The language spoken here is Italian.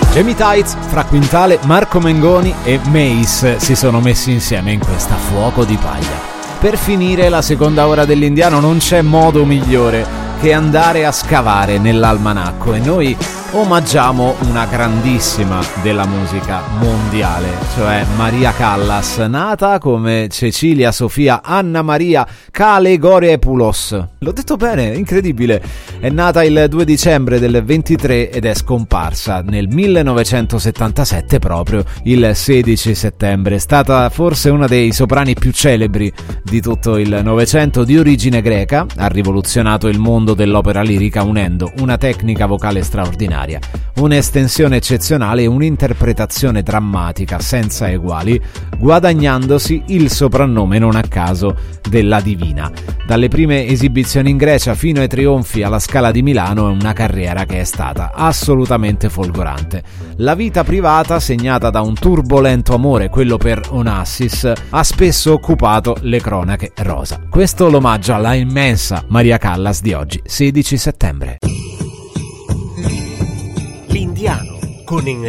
Jamie Tights, Fra Quintale, Marco Mengoni e Mace si sono messi insieme in questa Fuoco di Paglia. Per finire la seconda ora dell'Indiano non c'è modo migliore che andare a scavare nell'almanacco, e noi omaggiamo una grandissima della musica mondiale, cioè Maria Callas, nata come Cecilia Sofia Anna Maria Kalegoropoulos. L'ho detto bene, incredibile. È nata il 2 dicembre del 23 ed è scomparsa nel 1977, proprio il 16 settembre. È stata forse una dei soprani più celebri di tutto il Novecento, di origine greca. Ha rivoluzionato il mondo dell'opera lirica unendo una tecnica vocale straordinaria, un'estensione eccezionale e un'interpretazione drammatica senza eguali, guadagnandosi il soprannome non a caso della Divina. Dalle prime esibizioni in Grecia fino ai trionfi alla Scala di Milano è una carriera che è stata assolutamente folgorante. La vita privata, segnata da un turbolento amore, quello per Onassis, ha spesso occupato le cronache rosa. Questo l'omaggio alla immensa Maria Callas di oggi, 16 settembre. L'Indiano con